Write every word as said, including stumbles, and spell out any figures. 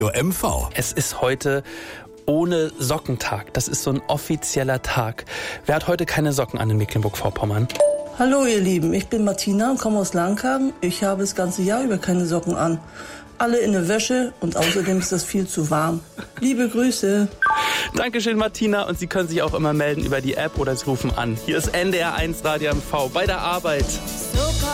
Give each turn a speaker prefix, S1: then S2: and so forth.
S1: M V.
S2: Es ist heute ohne Sockentag. Das ist so ein offizieller Tag. Wer hat heute keine Socken an in Mecklenburg-Vorpommern?
S3: Hallo ihr Lieben, ich bin Martina und komme aus Langhagen. Ich habe das ganze Jahr über keine Socken an. Alle in der Wäsche und außerdem ist das viel zu warm. Liebe Grüße.
S2: Dankeschön, Martina. Und Sie können sich auch immer melden über die App oder Sie rufen an. Hier ist N D R eins Radio M V bei der Arbeit.